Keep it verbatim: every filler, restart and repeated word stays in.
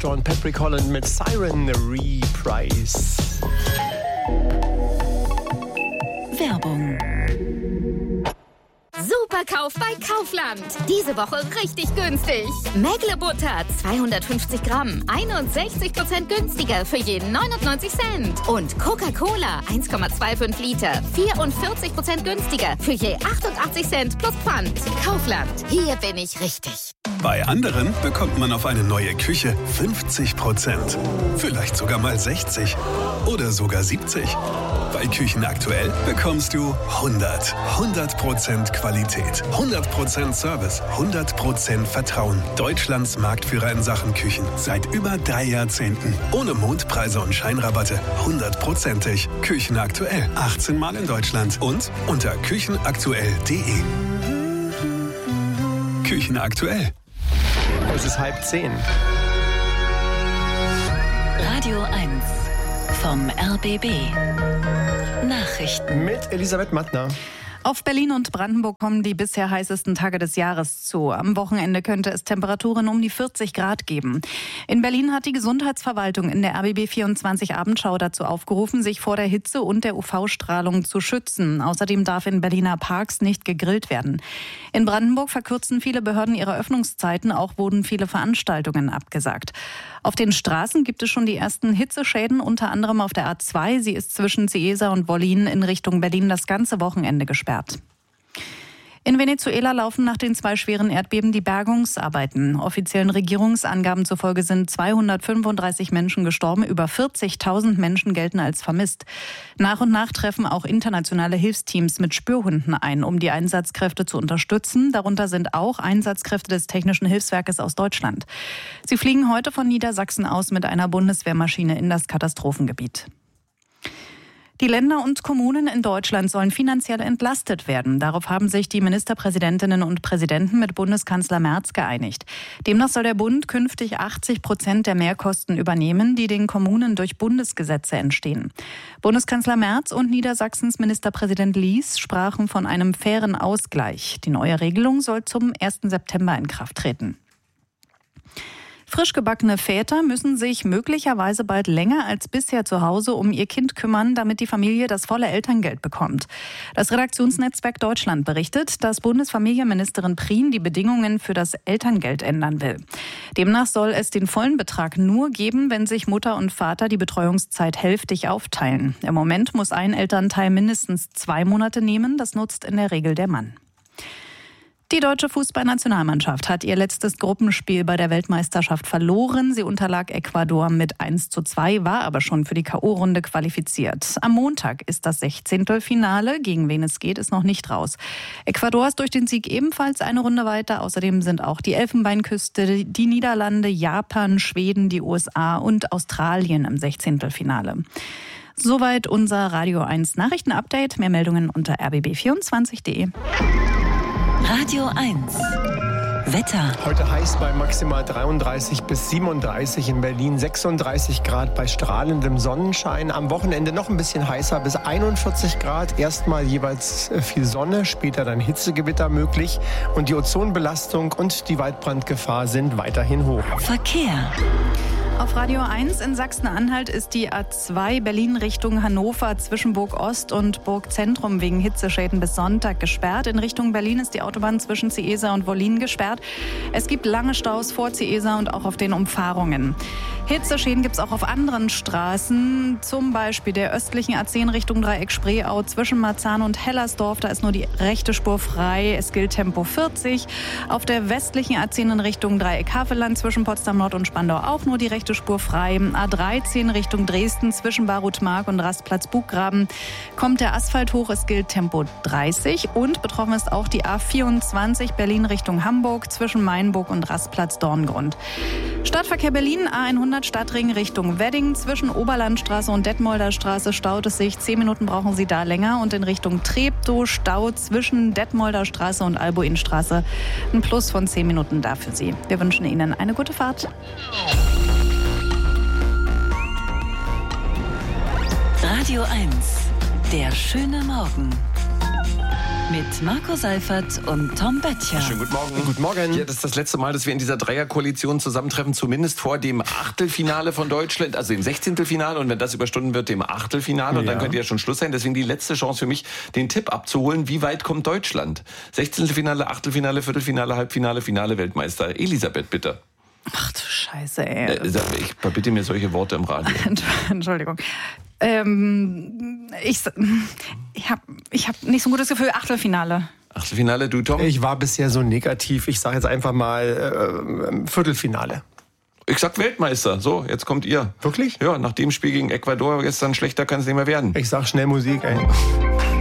Orchestra und Patrick Holland mit Siren Reprise. Werbung. Superkauf bei Kaufland. Diese Woche richtig günstig. Mägle Butter zweihundertfünfzig Gramm, einundsechzig Prozent günstiger für jeden neunundneunzig Cent. Und Coca-Cola eins Komma fünfundzwanzig Liter, vierundvierzig Prozent günstiger für je achtundachtzig Cent plus Pfand. Kaufland, hier bin ich richtig. Bei anderen bekommt man auf eine neue Küche fünfzig Prozent. Vielleicht sogar mal sechzig oder sogar siebzig. Bei Küchen aktuell bekommst du hundert. hundert Prozent Qualität, hundert Prozent Service, hundert Prozent Vertrauen. Deutschlands Marktführer in Sachen Küchen. Seit über drei Jahrzehnten. Ohne Mondpreise und Scheinrabatte. hundertprozentig. Küchen aktuell. achtzehn Mal in Deutschland. Und unter küchenaktuell punkt de. Küchen aktuell. Es ist halb zehn. Radio eins vom R B B. Nachrichten. Mit Elisabeth Mattner. Auf Berlin und Brandenburg kommen die bisher heißesten Tage des Jahres zu. Am Wochenende könnte es Temperaturen um die vierzig Grad geben. In Berlin hat die Gesundheitsverwaltung in der R B B vierundzwanzig Abendschau dazu aufgerufen, sich vor der Hitze und der U V-Strahlung zu schützen. Außerdem darf in Berliner Parks nicht gegrillt werden. In Brandenburg verkürzen viele Behörden ihre Öffnungszeiten. Auch wurden viele Veranstaltungen abgesagt. Auf den Straßen gibt es schon die ersten Hitzeschäden, unter anderem auf der A zwei. Sie ist zwischen Cieza und Wollin in Richtung Berlin das ganze Wochenende gesperrt. In Venezuela laufen nach den zwei schweren Erdbeben die Bergungsarbeiten. Offiziellen Regierungsangaben zufolge sind zweihundertfünfunddreißig Menschen gestorben, über vierzigtausend Menschen gelten als vermisst. Nach und nach treffen auch internationale Hilfsteams mit Spürhunden ein, um die Einsatzkräfte zu unterstützen. Darunter sind auch Einsatzkräfte des Technischen Hilfswerkes aus Deutschland. Sie fliegen heute von Niedersachsen aus mit einer Bundeswehrmaschine in das Katastrophengebiet. Die Länder und Kommunen in Deutschland sollen finanziell entlastet werden. Darauf haben sich die Ministerpräsidentinnen und Präsidenten mit Bundeskanzler Merz geeinigt. Demnach soll der Bund künftig achtzig Prozent der Mehrkosten übernehmen, die den Kommunen durch Bundesgesetze entstehen. Bundeskanzler Merz und Niedersachsens Ministerpräsident Lies sprachen von einem fairen Ausgleich. Die neue Regelung soll zum ersten September in Kraft treten. Frisch gebackene Väter müssen sich möglicherweise bald länger als bisher zu Hause um ihr Kind kümmern, damit die Familie das volle Elterngeld bekommt. Das Redaktionsnetzwerk Deutschland berichtet, dass Bundesfamilienministerin Prien die Bedingungen für das Elterngeld ändern will. Demnach soll es den vollen Betrag nur geben, wenn sich Mutter und Vater die Betreuungszeit hälftig aufteilen. Im Moment muss ein Elternteil mindestens zwei Monate nehmen. Das nutzt in der Regel der Mann. Die deutsche Fußballnationalmannschaft hat ihr letztes Gruppenspiel bei der Weltmeisterschaft verloren. Sie unterlag Ecuador mit eins zu zwei, war aber schon für die K O-Runde qualifiziert. Am Montag ist das Sechzehntelfinale. Gegen wen es geht, ist noch nicht raus. Ecuador ist durch den Sieg ebenfalls eine Runde weiter. Außerdem sind auch die Elfenbeinküste, die Niederlande, Japan, Schweden, die U S A und Australien im Sechzehntelfinale. Soweit unser Radio eins Nachrichtenupdate. Mehr Meldungen unter r b b vierundzwanzig punkt de. Radio eins. Wetter. Heute heiß bei maximal dreiunddreißig bis siebenunddreißig, in Berlin sechsunddreißig Grad bei strahlendem Sonnenschein. Am Wochenende noch ein bisschen heißer bis einundvierzig Grad. Erstmal jeweils viel Sonne, später dann Hitzegewitter möglich. Und die Ozonbelastung und die Waldbrandgefahr sind weiterhin hoch. Verkehr. Auf Radio eins in Sachsen-Anhalt ist die A zwei Berlin Richtung Hannover zwischen Burg Ost und Burg Zentrum wegen Hitzeschäden bis Sonntag gesperrt. In Richtung Berlin ist die Autobahn zwischen Cieza und Wollin gesperrt. Es gibt lange Staus vor Cieza und auch auf den Umfahrungen. Hitzeschäden gibt es auch auf anderen Straßen, zum Beispiel der östlichen A zehn Richtung Dreieck Spreeau zwischen Marzahn und Hellersdorf. Da ist nur die rechte Spur frei. Es gilt Tempo vierzig. Auf der westlichen A zehn in Richtung Dreieck Havelland zwischen Potsdam Nord und Spandau auch nur die rechte Spur frei. A dreizehn Richtung Dresden zwischen Barutmark und Rastplatz Buggraben kommt der Asphalt hoch. Es gilt Tempo dreißig. Und betroffen ist auch die A vierundzwanzig Berlin Richtung Hamburg zwischen Mainburg und Rastplatz Dorngrund. Stadtverkehr Berlin A hundert Stadtring Richtung Wedding zwischen Oberlandstraße und Detmolder Straße staut es sich. Zehn Minuten brauchen Sie da länger. Und in Richtung Treptow Stau zwischen Detmolder Straße und Albuinstraße. Ein Plus von zehn Minuten da für Sie. Wir wünschen Ihnen eine gute Fahrt. Radio eins. Der schöne Morgen. mit Marco Seifert und Tom Böttcher. Schönen guten Morgen. Guten Morgen. Ja, das ist das letzte Mal, dass wir in dieser Dreierkoalition zusammentreffen, zumindest vor dem Achtelfinale von Deutschland, also dem Sechzehntelfinale und wenn das überstanden wird, dem Achtelfinale. Und Ja. dann könnte ja schon Schluss sein. Deswegen die letzte Chance für mich, den Tipp abzuholen, wie weit kommt Deutschland? Sechzehntelfinale, Achtelfinale, Viertelfinale, Halbfinale, Finale, Weltmeister. Elisabeth, bitte. Ach du Scheiße, ey. Äh, ich verbitte mir solche Worte im Radio. Entschuldigung. Ähm, ich ich habe ich hab nicht so ein gutes Gefühl. Achtelfinale. Achtelfinale, du, Tom? Ich war bisher so negativ. Ich sage jetzt einfach mal äh, Viertelfinale. Ich sag Weltmeister. So, jetzt kommt ihr. Wirklich? Ja, nach dem Spiel gegen Ecuador gestern schlechter kann es nicht mehr werden. Ich sag schnell Musik, ey.